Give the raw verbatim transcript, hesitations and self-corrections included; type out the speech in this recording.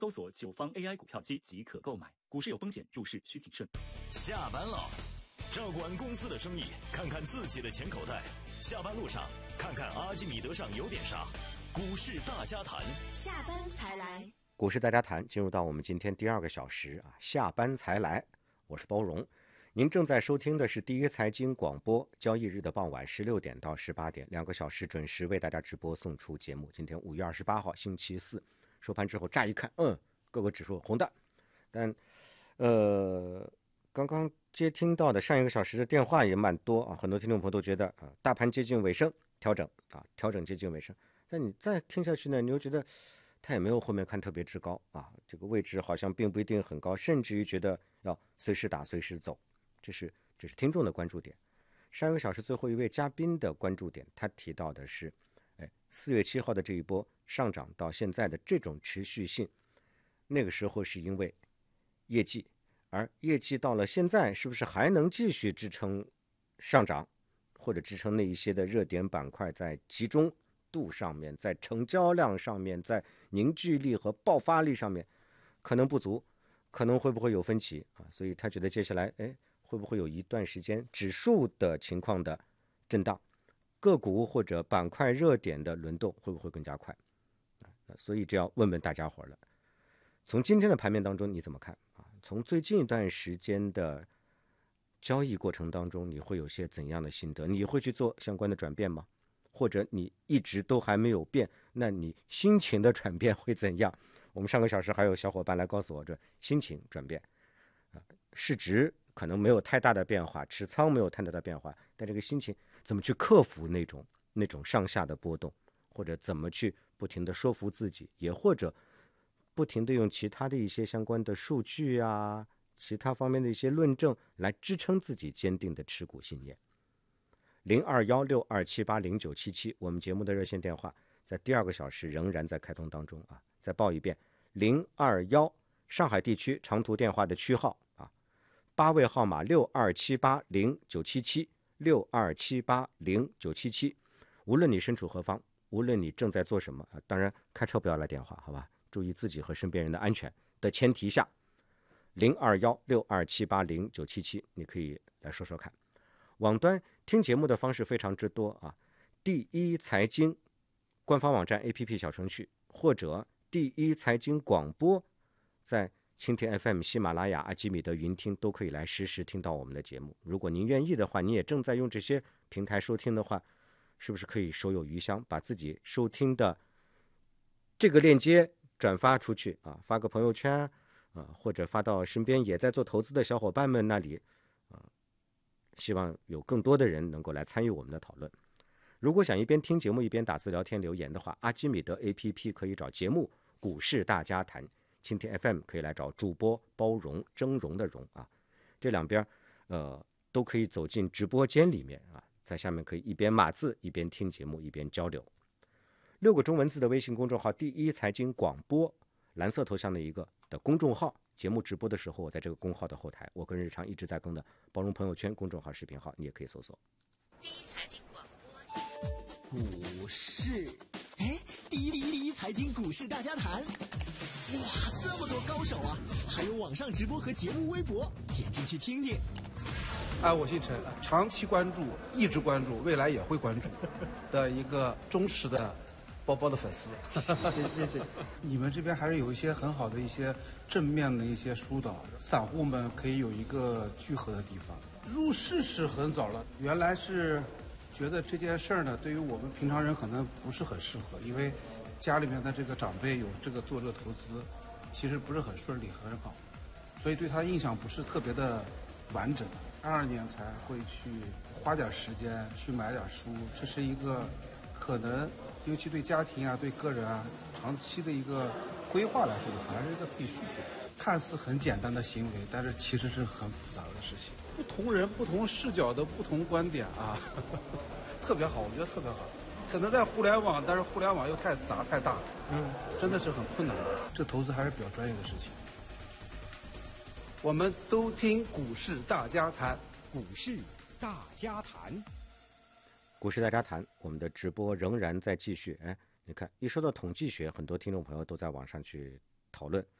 搜索九方 A I 股票机即可购买。股市有风险，入市需谨慎。 下班了，照管公司的生意，看看自己的钱口袋。下班路上，看看阿基米德上有点啥。股市大家谈， 下班才来。 股市大家谈，进入到我们今天第二个小时啊，下班才来。我是包荣。您正在收听的是第一财经广播，交易日的傍晚十六点到十八点，两个小时准时为大家直播送出节目。今天五月二十八号，星期四，收盘之后乍一看，嗯，各个指数红的，但呃，刚刚接听到的上一个小时的电话也蛮多啊，很多听众朋友都觉得啊，大盘接近尾声，调整啊，调整接近尾声。但你再听下去呢，你又觉得它也没有后面看特别之高啊，这个位置好像并不一定很高，甚至于觉得要随时打随时走。这是这是听众的关注点。上一个小时最后一位嘉宾的关注点，他提到的是，哎，四月七号的这一波上涨到现在的这种持续性，那个时候是因为业绩，而业绩到了现在是不是还能继续支撑上涨，或者支撑那一些的热点板块在集中度上面，在成交量上面，在凝聚力和爆发力上面可能不足，可能会不会有分歧啊？所以他觉得接下来，哎。会不会有一段时间指数的情况的震荡，个股或者板块热点的轮动会不会更加快？所以这要问问大家伙了。从今天的盘面当中你怎么看啊？从最近一段时间的交易过程当中，你会有些怎样的心得？你会去做相关的转变吗？或者你一直都还没有变，那你心情的转变会怎样？我们上个小时还有小伙伴来告诉我，这心情转变啊，市值可能没有太大的变化，持仓没有太大的变化，但这个心情怎么去克服那种那种上下的波动，或者怎么去不停的说服自己，也或者不停的用其他的一些相关的数据啊，其他方面的一些论证来支撑自己坚定的持股信念。零二幺六二七八零九七七，我们节目的热线电话在第二个小时仍然在开通当中啊，再报一遍，零二幺上海地区长途电话的区号啊。八位号码六二七八零九七七，六二七八零九七七。无论你身处何方，无论你正在做什么啊，当然开车不要来电话，好吧？注意自己和身边人的安全的前提下，零二幺六二七八零九七七，你可以来说说看。网端听节目的方式非常之多啊，第一财经官方网站 A P P 小程序，或者第一财经广播，在蜻蜓 F M、喜马拉雅、阿基米德云听都可以来实时听到我们的节目。如果您愿意的话，你也正在用这些平台收听的话，是不是可以手有余香，把自己收听的这个链接转发出去啊，发个朋友圈啊，或者发到身边也在做投资的小伙伴们那里啊，希望有更多的人能够来参与我们的讨论。如果想一边听节目一边打字聊天留言的话，阿基米德 A P P 可以找节目股市大家谈，蜻蜓 F M 可以来找主播包容峥嵘的嵘啊，这两边呃都可以走进直播间里面啊，在下面可以一边码字一边听节目一边交流。六个中文字的微信公众号第一财经广播，蓝色头像的一个的公众号，节目直播的时候我在这个公号的后台，我跟日常一直在更的包容朋友圈公众号视频号，你也可以搜索第一财经广播股市。哎，第一第一第一财经股市大家谈，哇，这么多高手啊！还有网上直播和节目微博，点进去听听。 哎，我姓陈，长期关注，一直关注，未来也会关注的一个忠实的包包的粉丝。谢谢谢谢。你们这边还是有一些很好的一些正面的一些疏导，散户们可以有一个聚合的地方。入市是很早了，原来是觉得这件事儿呢，对于我们平常人可能不是很适合，因为家里面的这个长辈有这个做这个投资，其实不是很顺利很好，所以对他印象不是特别的完整。二二年才会去花点时间去买点书，这是一个可能尤其对家庭啊对个人啊长期的一个规划来说的话，还是一个必需品。看似很简单的行为，但是其实是很复杂的事情。不同人不同视角的不同观点啊，呵呵特别好，我觉得特别好。可能在互联网，但是互联网又太杂太大，嗯，真的是很困难。这投资还是比较专业的事情。我们都听股市大家谈， 股市大家谈， 股市大家谈，我们的直播仍然在继续。哎，你看，一说到统计学，很多听众朋友都在网上去讨论